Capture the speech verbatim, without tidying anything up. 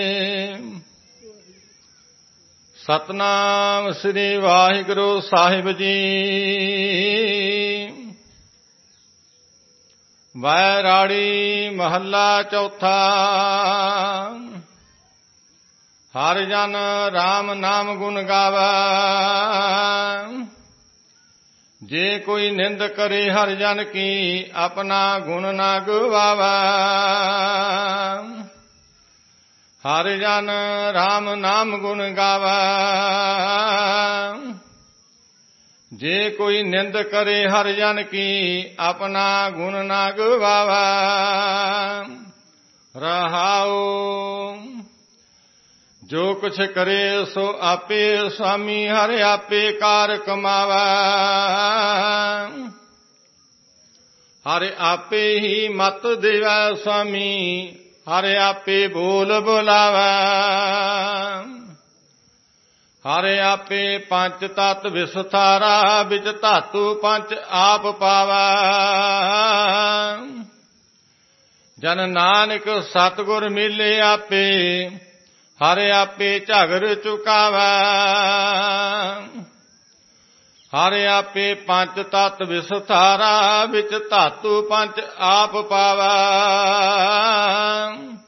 ਸਤਨਾਮ ਸ੍ਰੀ ਵਾਹਿਗੁਰੂ ਸਾਹਿਬ ਜੀ। ਵੈਰਾੜੀ ਮਹੱਲਾ ਚੌਥਾ। ਹਰਿ ਜਨ ਰਾਮ ਨਾਮ ਗੁਣ ਗਾਵੈ। ਜੇ ਕੋਈ ਨਿੰਦ ਕਰੇ ਹਰਿ ਜਨ ਕੀ, ਆਪਣਾ ਗੁਣ ਨਾ ਗਵਾਵੈ। ਹਰਿ ਜਨ ਰਾਮ ਨਾਮ ਗੁਣ ਗਾਵੈ। ਜੇ ਕੋਈ ਨਿੰਦ ਕਰੇ ਹਰਿ ਜਨ ਕੀ, ਆਪਣਾ ਗੁਣ ਨਾ ਗਵਾਵੈ। ਰਹਾਉ ਜੋ ਕੁਛ ਕਰੇ ਸੋ ਆਪੇ, ਸੁਆਮੀ ਹਰਿ ਆਪੇ ਕਾਰ ਕਮਾਵੈ। ਹਰਿ ਆਪੇ ਹੀ ਮਤ ਦੇਵੈ, ਸੁਆਮੀ ਹਰਿ ਆਪੇ ਬੋਲ ਬੁਲਾਵੈ। ਹਰਿ ਆਪੇ ਪੰਜ ਤਤ ਵਿਸਥਾਰਾ, ਵਿੱਚ ਧਾਤੂ ਪੰਜ ਆਪ ਪਾਵੈ। ਜਨ ਨਾਨਕ ਸਤਿਗੁਰ ਮਿਲੇ ਆਪੇ, ਹਰਿ ਆਪੇ ਝਗਰ ਚੁਕਾਵੈ। ਹਰਿ ਆਪੇ ਪੰਜ ਤਤ ਵਿਸਥਾਰਾ, ਵਿੱਚ ਧਾਤੂ ਪੰਜ ਆਪ ਪਾਵੈ।